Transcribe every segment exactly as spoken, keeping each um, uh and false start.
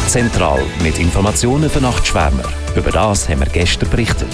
Zentral mit Informationen für Nachtschwärmer. Über das haben wir gestern berichtet.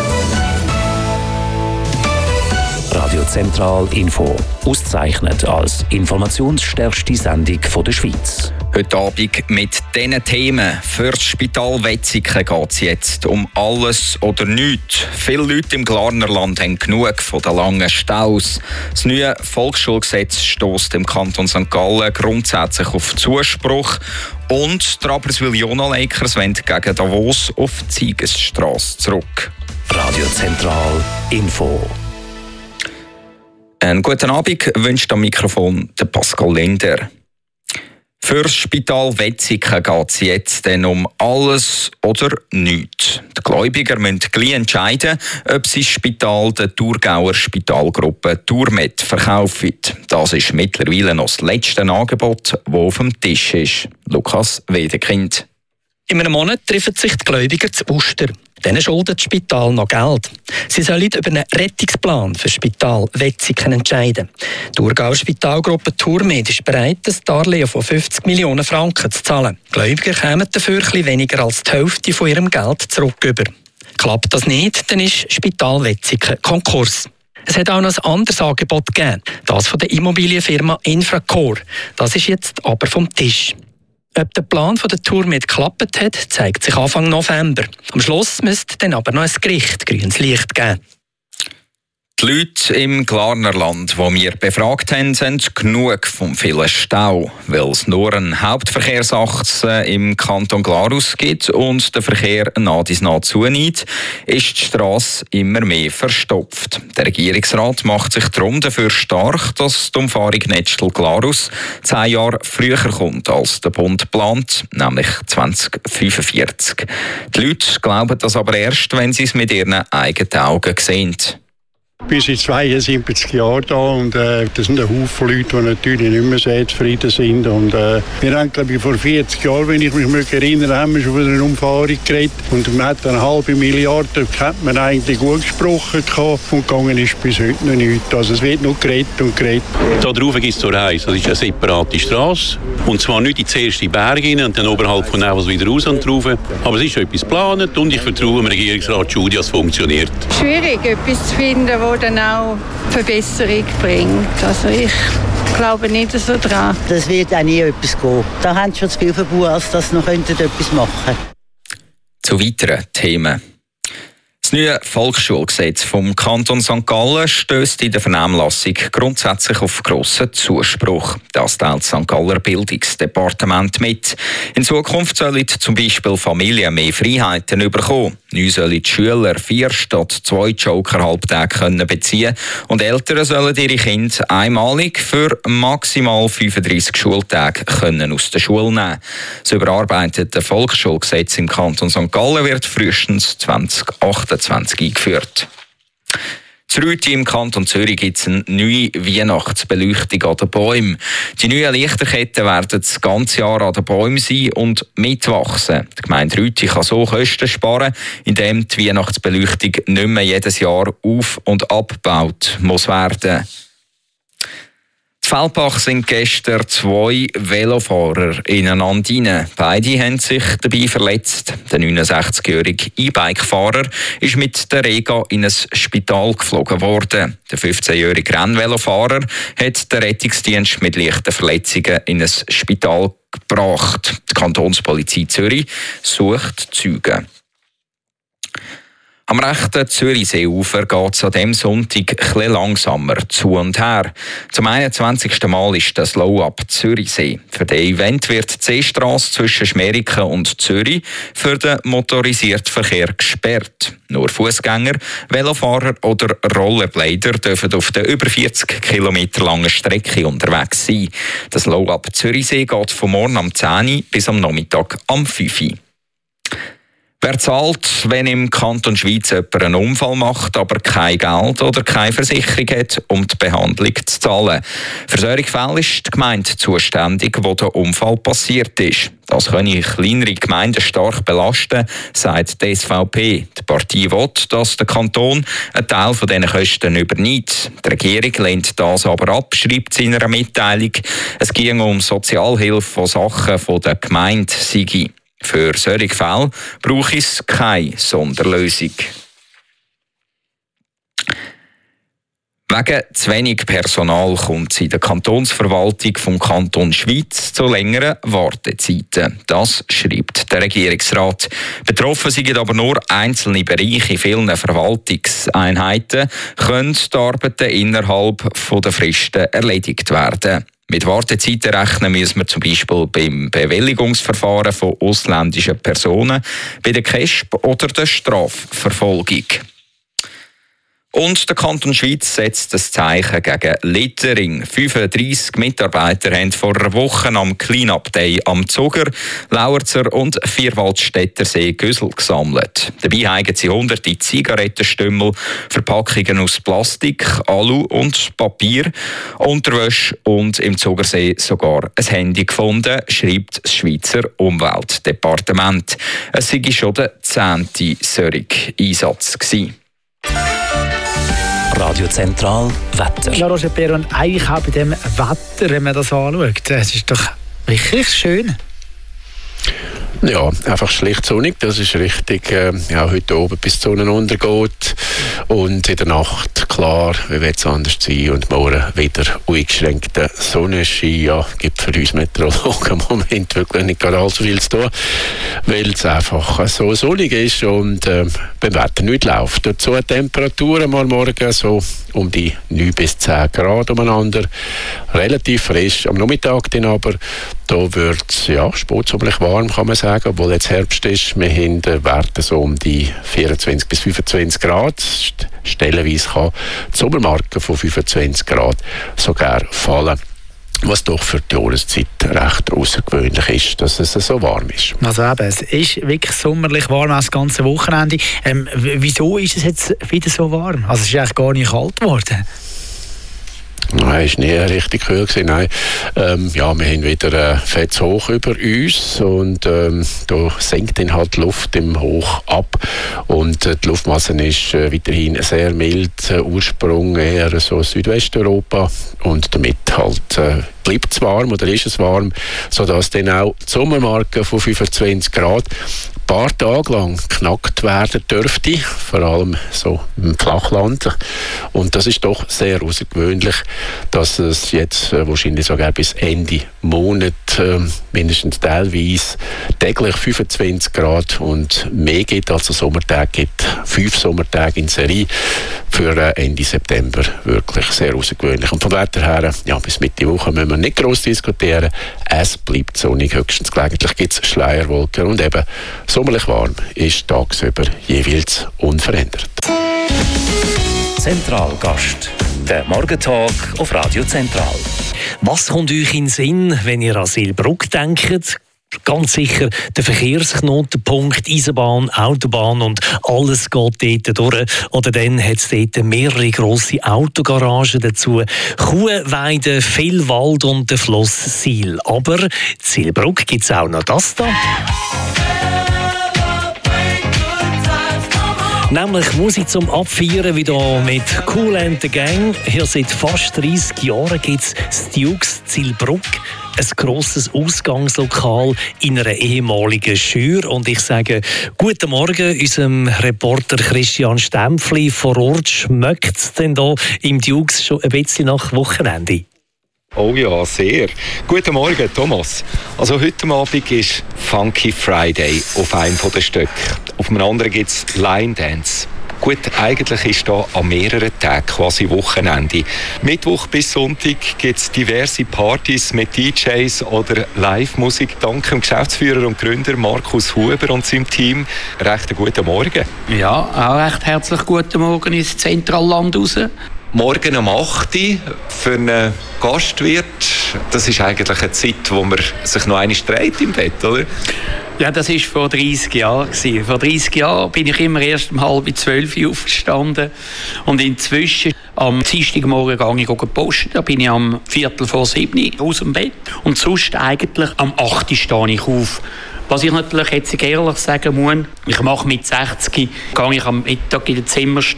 Radio Zentral Info. Ausgezeichnet als informationsstärkste Sendung der Schweiz. Heute Abend mit diesen Themen. Für das Spital Wetzikon geht es jetzt um alles oder nichts. Viele Leute im Glarnerland haben genug von den langen Staus. Das neue Volksschulgesetz stösst im Kanton Sankt Gallen grundsätzlich auf Zuspruch. Und die Rapperswil-Jona Lakers wollen gegen Davos auf die Siegesstrasse zurück. Radio Zentral Info. Einen guten Abend wünscht am Mikrofon der Pascal Lender. Für das Spital Wetzikon geht es jetzt dann um alles oder nichts. Die Gläubiger müssen gleich entscheiden, ob sie das Spital der Thurgauer Spitalgruppe Thurmed verkaufen. Das ist mittlerweile noch das letzte Angebot, das auf dem Tisch ist. Lukas Wedekind. In einem Monat treffen sich die Gläubiger zu Uster. Denen schuldet das Spital noch Geld. Sie sollen über einen Rettungsplan für das Spital Wetzikon entscheiden. Die Thurgauer Spitalgruppe Thurmed ist bereit, das Darlehen von fünfzig Millionen Franken zu zahlen. Die Gläubiger kämen dafür etwas weniger als die Hälfte von ihrem Geld zurück über. Klappt das nicht, dann ist Spital Wetzikon Konkurs. Es hat auch noch ein anderes Angebot gegeben, das von der Immobilienfirma Infracore. Das ist jetzt aber vom Tisch. Ob der Plan von der Thurmed geklappt hat, zeigt sich Anfang November. Am Schluss müsste dann aber noch ein Gericht grünes Licht geben. Die Leute im Glarnerland, die wir befragt haben, sind genug vom vielen Stau, weil es nur eine Hauptverkehrsachse im Kanton Glarus gibt und der Verkehr nah dies nah zunimmt, ist die Strasse immer mehr verstopft. Der Regierungsrat macht sich darum dafür stark, dass die Umfahrung Netztel-Glarus zehn Jahre früher kommt, als der Bund plant, nämlich zwanzig fünfundvierzig. Die Leute glauben das aber erst, wenn sie es mit ihren eigenen Augen sehen. Ich bin seit zweiundsiebzig Jahren da und äh, das sind ein Haufen Leute, die natürlich nicht mehr sehr zufrieden sind. Und, äh, wir haben, glaube ich, vor vierzig Jahren, wenn ich mich erinnere, haben wir schon von einer Umfahrung geredet. Und man hat eine halbe Milliarde, hat man eigentlich gut gesprochen gehabt, und gegangen ist bis heute noch nichts. Also es wird noch geredet und geredet. Da drauf gibt es so eins, das ist eine separate Strasse. Und zwar nicht in die erste Berg rein und dann oberhalb von Nevers wieder raus und drauf. Aber es ist etwas geplant und ich vertraue dem Regierungsrat Schudi, dass es funktioniert. Schwierig, etwas zu finden, das dann auch Verbesserung bringt. Also ich glaube nicht so dran. Das wird auch nie etwas gehen. Da haben sie schon zu viel verbaut, als dass sie noch etwas machen könnten. Zu weiteren Themen. Das neue Volksschulgesetz vom Kanton Sankt Gallen stösst in der Vernehmlassung grundsätzlich auf grossen Zuspruch. Das teilt das Sankt Galler Bildungsdepartement mit. In Zukunft sollen zum Beispiel Familien mehr Freiheiten bekommen. Neu sollen die Schüler vier statt zwei Joker-Halbtage beziehen und Eltern sollen ihre Kinder einmalig für maximal fünfunddreissig Schultage können aus der Schule nehmen. Das überarbeitete Volksschulgesetz im Kanton Sankt Gallen wird frühestens zwanzig achtundzwanzig eingeführt. In Rüti im Kanton Zürich gibt es eine neue Weihnachtsbeleuchtung an den Bäumen. Die neuen Lichterketten werden das ganze Jahr an den Bäumen sein und mitwachsen. Die Gemeinde Rüti kann so Kosten sparen, indem die Weihnachtsbeleuchtung nicht mehr jedes Jahr auf- und abgebaut muss werden. In Feldbach sind gestern zwei Velofahrer ineinander rein. Beide haben sich dabei verletzt. Der neunundsechzigjährige E-Bike-Fahrer ist mit der Rega in ein Spital geflogen worden. Der fünfzehnjährige Rennvelofahrer hat den Rettungsdienst mit leichten Verletzungen in ein Spital gebracht. Die Kantonspolizei Zürich sucht Zeugen. Am rechten Zürichseeufer geht es an diesem Sonntag etwas langsamer zu und her. Zum einundzwanzigsten Mal ist das Slow-Up Zürichsee. Für das Event wird die Seestrasse zwischen Schmeriken und Zürich für den motorisierten Verkehr gesperrt. Nur Fußgänger, Velofahrer oder Rollerblader dürfen auf der über vierzig Kilometer langen Strecke unterwegs sein. Das Slow-Up Zürichsee geht von morgen am zehn Uhr bis am Nachmittag am fünf Uhr. Wer zahlt, wenn im Kanton Schweiz jemand einen Unfall macht, aber kein Geld oder keine Versicherung hat, um die Behandlung zu zahlen? Für solche Fälle ist die Gemeinde zuständig, wo der Unfall passiert ist. Das könne kleinere Gemeinden stark belasten, sagt die S V P. Die Partei will, dass der Kanton einen Teil von diesen Kosten übernimmt. Die Regierung lehnt das aber ab, schreibt sie in einer Mitteilung. Es ging um Sozialhilfe von Sachen der Gemeinde sei. Für solche Fälle brauche es keine Sonderlösung. Wegen zu wenig Personal kommt es in der Kantonsverwaltung vom Kanton Schwyz zu längeren Wartezeiten. Das schreibt der Regierungsrat. Betroffen sind aber nur einzelne Bereiche. In vielen Verwaltungseinheiten können die Arbeiten innerhalb der Fristen erledigt werden. Mit Wartezeiten rechnen müssen wir zum Beispiel beim Bewilligungsverfahren von ausländischen Personen, bei der K E S P oder der Strafverfolgung. Und der Kanton Schwyz setzt das Zeichen gegen Littering. fünfunddreissig Mitarbeiter haben vor einer Woche am Clean-Up Day am Zuger, Lauerzer und Vierwaldstättersee Güssel gesammelt. Dabei haben sie hunderte Zigarettenstümmel, Verpackungen aus Plastik, Alu und Papier, Unterwäsche und im Zugersee sogar ein Handy gefunden, schreibt das Schweizer Umweltdepartement. Es sei schon der zehnte solche Einsatz gewesen. Radio Zentral Wetter. Ja, Roger Peron, eigentlich auch bei dem Wetter, wenn man das anschaut, es ist doch wirklich schön. Ja, einfach schlicht sonnig, das ist richtig. Äh, ja, heute oben bis die Sonne untergeht und in der Nacht, klar, wie wird es anders sein und morgen wieder uneingeschränkter Sonnenschein. Ja, gibt für uns Meteorologen im Moment wirklich nicht gerade allzu viel zu tun, weil es einfach so sonnig ist und äh, beim Wetter nicht läuft. Dazu Temperaturen mal morgen so um die neun bis zehn Grad umeinander. Relativ frisch. Am Nachmittag dann aber, da wird es ja, spätsommerlich warm, kann man sagen, obwohl jetzt Herbst ist. Wir haben Werte so um die vierundzwanzig bis fünfundzwanzig Grad. Stellenweise kann die Sommermarke von fünfundzwanzig Grad sogar fallen. Was doch für die Jahreszeit recht außergewöhnlich ist, dass es so warm ist. Also eben, es ist wirklich sommerlich warm das ganze Wochenende. Ähm, wieso ist es jetzt wieder so warm? Also es ist eigentlich gar nicht kalt geworden. Nein, es war nie richtig kühl gewesen. Nein. Ähm, ja, wir haben wieder äh, fettes Hoch über uns und ähm, da senkt dann halt die Luft im Hoch ab und äh, die Luftmasse ist äh, weiterhin sehr mild, äh, Ursprung eher so Südwesteuropa und damit halt äh, bleibt es warm oder ist es warm, sodass dann auch die Sommermarke von fünfundzwanzig Grad ein paar Tage lang geknackt werden dürfte, vor allem so im Flachland. Und das ist doch sehr außergewöhnlich, dass es jetzt äh, wahrscheinlich sogar bis Ende Monat äh, mindestens teilweise täglich fünfundzwanzig Grad und mehr gibt, als es Sommertage gibt. Fünf Sommertage in Serie für äh, Ende September. Wirklich sehr außergewöhnlich. Und vom Wetter her, ja, bis Mitte Woche müssen wir nicht gross diskutieren. Es bleibt sonnig, höchstens gelegentlich gibt es Schleierwolken und eben sommerlich warm ist tagsüber jeweils unverändert. Zentralgast. Der Morgentag auf Radio Zentral. Was kommt euch in den Sinn, wenn ihr an Seelbrugg denkt? Ganz sicher der Verkehrsknotenpunkt, Eisenbahn, Autobahn und alles geht dort durch. Oder dann hat es dort mehrere grosse Autogaragen dazu. Kuhweide, viel Wald und der Fluss Siel. Aber in Seelbrugg gibt es auch noch das da. Nämlich Musik zum Abfeiern, wie hier mit Kool and the Gang. Hier seit fast dreissig Jahren gibt es das Dukes Seelbrugg, ein grosses Ausgangslokal in einer ehemaligen Schür. Und ich sage guten Morgen unserem Reporter Christian Stempfli vor Ort. Schmeckt es denn hier im Dukes schon ein bisschen nach Wochenende? Oh ja, sehr. Guten Morgen, Thomas. Also heute Abend ist Funky Friday auf einem der Stöcke. Auf dem anderen gibt es Line Dance. Gut, eigentlich ist da an mehreren Tagen quasi Wochenende. Mittwoch bis Sonntag gibt es diverse Partys mit D Js oder Live-Musik. Dank dem Geschäftsführer und Gründer Markus Huber und seinem Team. Recht guten Morgen. Ja, auch recht herzlich guten Morgen ins Zentralland raus. Morgen um acht Uhr für einen Gastwirt. Das ist eigentlich eine Zeit, wo man sich noch einmal dreht im Bett, oder? Ja, das war vor dreissig Jahren. Vor dreissig Jahren bin ich immer erst um halb zwölf Uhr aufgestanden. Und inzwischen, am Dienstagmorgen gehe ich posten. Da bin ich am Viertel vor sieben Uhr aus dem Bett. Und sonst eigentlich am acht Uhr stehe ich auf. Was ich natürlich jetzt ehrlich sagen muss, ich mache mit sechzig, gehe ich am Mittag in der Zimmerstunde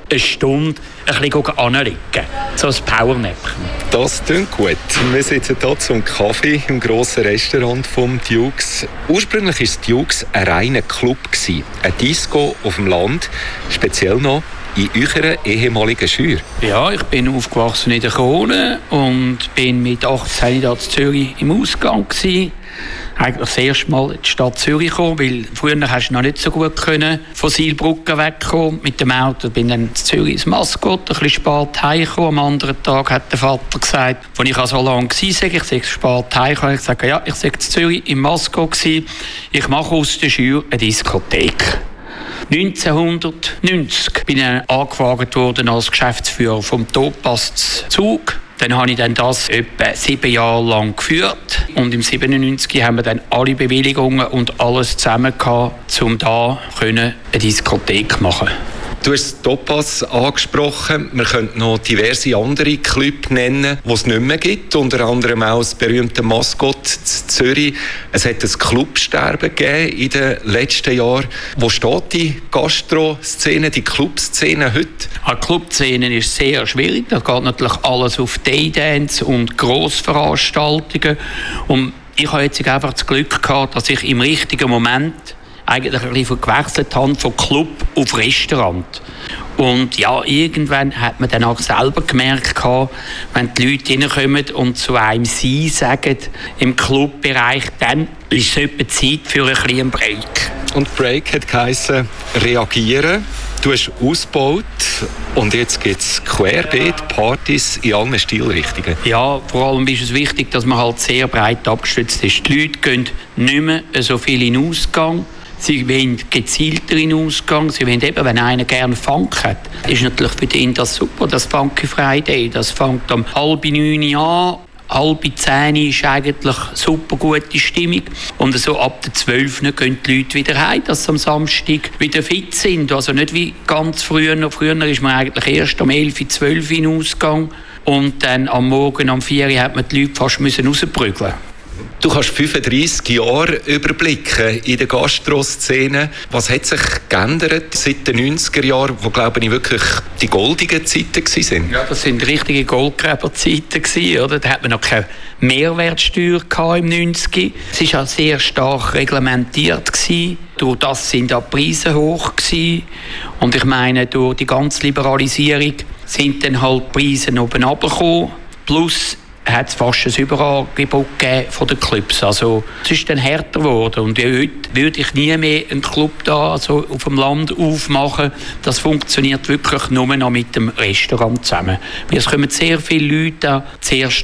eine Stunde ein bisschen anlegen. So ein Powernäppchen. Das klingt gut. Wir sitzen hier zum Kaffee im grossen Restaurant vom Dukes. Ursprünglich war Dukes ein reiner Club, ein Disco auf dem Land, speziell noch in eurer ehemaligen Schür. Ja, ich bin aufgewachsen in der Krone und bin mit achtzehn Jahren in Zürich im Ausgang gewesen. Eigentlich das erste Mal in die Stadt Zürich gekommen, weil früher hast du noch nicht so gut können von Seilbrücken wegkommen. Mit dem Auto bin dann in Zürich ins Maskott, ein bisschen spät heimgekommen. Am anderen Tag hat der Vater gesagt, als ich so lange war, ich sei spät heimgekommen, ich gesagt, ja, ich sei in Zürich im Maskott gewesen. Ich mache aus der Schür eine Diskothek. neunzehnhundertneunzig bin ich angefragt worden als Geschäftsführer vom Topaz Zug. Dann habe ich dann das etwa sieben Jahre lang geführt. Und im siebenundneunzig haben wir dann alle Bewilligungen und alles zusammen gehabt, um da eine Diskothek zu machen. Du hast Topaz angesprochen. Wir könnten noch diverse andere Clubs nennen, die es nicht mehr gibt. Unter anderem auch das berühmte Maskott in Zürich. Es hat ein Clubsterben gegeben in den letzten Jahren. Wo steht die Gastro-Szene, die Clubszene heute? Die Clubszene ist sehr schwierig. Da geht natürlich alles auf Daydance und Grossveranstaltungen. Und ich habe jetzt einfach das Glück gehabt, dass ich im richtigen Moment eigentlich ein bisschen gewechselt habe von Club auf Restaurant. Und ja, irgendwann hat man dann auch selber gemerkt, wenn die Leute reinkommen und zu einem «Sie» sagen im Clubbereich, dann ist es etwa Zeit für ein bisschen Break. Und Break hat geheissen, reagieren. Du hast ausgebaut und jetzt gibt es querbeet Partys in allen Stilrichtungen. Ja, vor allem ist es wichtig, dass man halt sehr breit abgestützt ist. Die Leute gehen nicht mehr so viel in den Ausgang. Sie wollen gezielter in den Ausgang. Sie wollen eben, wenn einer gerne Funk hat, ist natürlich für ihn das super, das Funky Friday. Das fängt um halb neun an. Halb zehn ist eigentlich super gute Stimmung. Und so ab der zwölf gehen die Leute wieder heim, dass sie am Samstag wieder fit sind. Also nicht wie ganz früher. Früher ist man eigentlich erst um elf, zwölf in den Ausgang. Und dann am Morgen um vier hat man die Leute fast rausprügeln. Du kannst fünfunddreissig Jahre überblicken in der Gastro-Szene. Was hat sich geändert seit den neunziger Jahren, wo, glaube ich, wirklich die goldigen Zeiten waren? Ja, das waren richtige Goldgräberzeiten, oder? Da hat man noch keine Mehrwertsteuer im neunziger. Es war auch sehr stark reglementiert. Durch das sind die Preise hoch gewesen. Und ich meine, durch die ganze Liberalisierung sind dann halt die Preise oben runtergekommen. Plus hat es fast ein Überangebot von den Clubs. Also, es ist dann härter geworden. Und heute würde ich nie mehr einen Club da, also auf dem Land aufmachen. Das funktioniert wirklich nur noch mit dem Restaurant zusammen. Weil es kommen sehr viele Leute da zuerst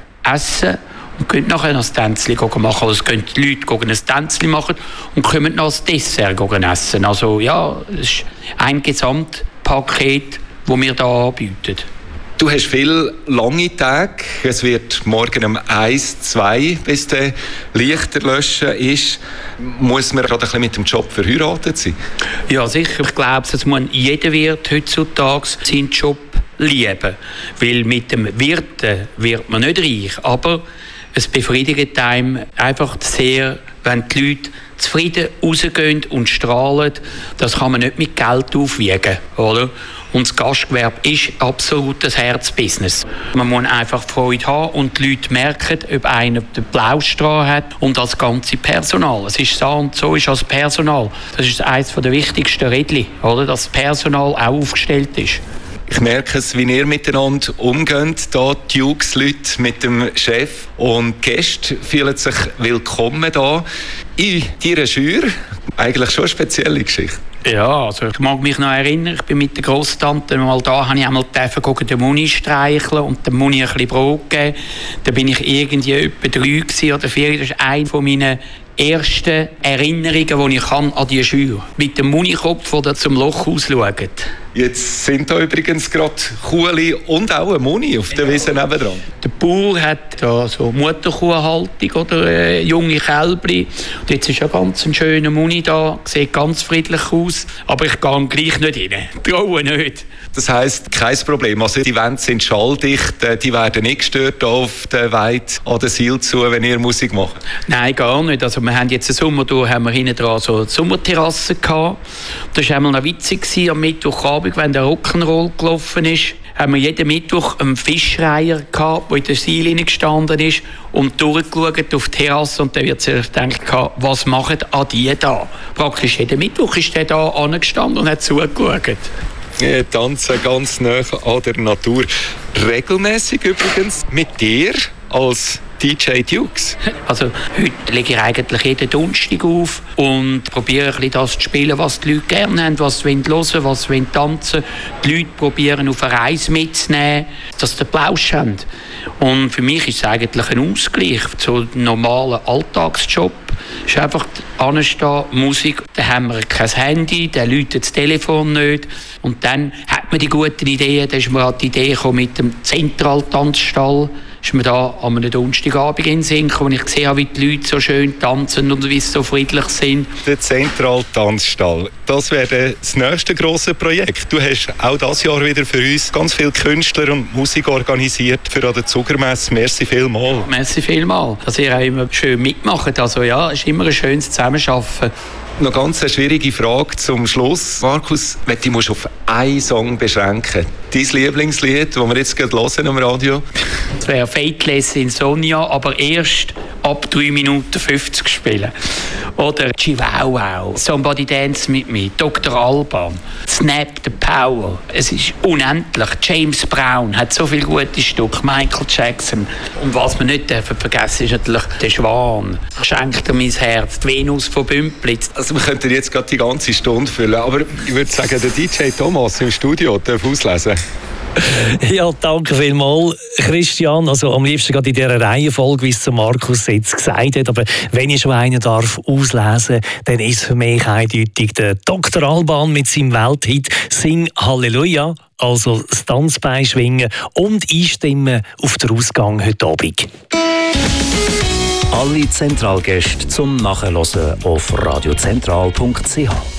essen und können nachher ein Tänzchen machen. Also es können die Leute ein Tänzchen machen und können noch ein Dessert essen. Also ja, es ist ein Gesamtpaket, das wir hier anbieten. Du hast viele lange Tage. Es wird morgen um eins, zwei, bis der Lichter löschen ist. Muss man gerade ein bisschen mit dem Job verheiratet sein? Ja, sicher. Ich glaube, dass man jeder Wirt heutzutage seinen Job lieben. Weil mit dem Wirten wird man nicht reich. Aber es befriedigt einem einfach sehr, wenn die Leute zufrieden rausgehen und strahlen. Das kann man nicht mit Geld aufwiegen, oder? Und das Gastgewerbe ist absolut ein Herzbusiness. Man muss einfach Freude haben und die Leute merken, ob einer den Blaustrahl hat und das ganze Personal. Es ist so und so ist das Personal. Das ist eines der wichtigsten Rädchen, oder? Dass das Personal auch aufgestellt ist. Ich merke es, wie ihr miteinander umgeht, hier die Dukes-Leute mit dem Chef. Und die Gäste fühlen sich willkommen hier in deiner Schür. Eigentlich schon eine spezielle Geschichte. Ja, also ich mag mich noch erinnern, ich bin mit der Grosstante mal da, habe ich einmal dürfen, den Muni streicheln und dem Muni ein bisschen Brot geben. Da bin ich irgendwie etwa drei oder vier. Das ist eine meiner ersten Erinnerungen, die ich an die Schür mit dem Munikopf, der zum Loch ausschaut. Jetzt sind da übrigens gerade Kuhli und auch ein Muni auf der Wiese nebendran. Der Bauer hat da so Mutterkuhhaltung oder äh, junge Kälbli. Und jetzt ist ja ganz ein schöner Muni da, sieht ganz friedlich aus. Aber ich gehe gleich nicht rein. Traue nicht. Das heisst, kein Problem. Also die Wände sind schalldicht, die werden nicht gestört auf der Weide an der Seil zu, wenn ihr Musik macht? Nein, gar nicht. Also wir haben jetzt einen Sommer durch, haben wir hinten dran so eine Sommerterrasse gehabt. Das war einmal noch witzig am Mittwochabend. Abend, wenn der Rock'n'Roll gelaufen ist, haben wir jeden Mittwoch einen Fischreiher gehabt, der in der Seillinie gestanden ist und durchgeschaut auf die Terrasse, und dann wird sich gedacht, was machen die da? Praktisch jeden Mittwoch ist der da angestanden und hat zugeschaut. Ja, tanzen ganz nah an der Natur. Regelmäßig übrigens mit dir als D J Dukes? Also heute lege ich eigentlich jeden Donnerstag auf und probiere ein bisschen das zu spielen, was die Leute gerne haben, was sie hören wollen, was sie tanzen wollen. Die Leute probieren auf eine Reise mitzunehmen, dass sie den Plausch haben. Und für mich ist es eigentlich ein Ausgleich zu einem normalen Alltagsjob. Es ist einfach anstehen, Musik, dann haben wir kein Handy, dann läutet das Telefon nicht. Und dann hat man die guten Ideen, dann ist man an die Idee gekommen mit dem Zentraltanzstall. Ist mir da an einem Donnerstagabend in den Sinn gekommen, wo ich gesehen habe, wie die Leute so schön tanzen und wie sie so friedlich sind. Der Zentraltanzstall, das wäre das nächste grosse Projekt. Du hast auch dieses Jahr wieder für uns ganz viele Künstler und Musik organisiert für an der Zuckermesse. Merci vielmals. Merci vielmals, dass ihr auch immer schön mitmacht. Also ja, es ist immer ein schönes Zusammenarbeiten. Noch ganz eine schwierige Frage zum Schluss. Markus, wenn du musst auf einen Song beschränken, dein Lieblingslied, das wir jetzt gerade hören am Radio? Das wäre Fateless Insomnia, aber erst ab drei Minuten fünfzig spielen. Oder Chihuahua, Somebody Dance With Me, Doktor Alban, Snap the Power. Es ist unendlich. James Brown hat so viele gute Stücke, Michael Jackson. Und was wir nicht dürfen vergessen, ist natürlich der Schwan. Schenkt dir mein Herz, die Venus von Bümplitz. Also wir könnten jetzt gerade die ganze Stunde füllen, aber ich würde sagen, der D J Thomas im Studio darf auslesen. Ja, danke vielmals, Christian. Also am liebsten gerade in dieser Reihenfolge, wie es Markus jetzt gesagt hat. Aber wenn ich schon einen darf auslesen, dann ist für mich eindeutig der Doktor Alban mit seinem Welthit «Sing Halleluja». Also das Tanzbein schwingen und einstimmen auf den Ausgang heute Abend. Alle Zentralgäste zum Nachhören auf radiozentral punkt c h.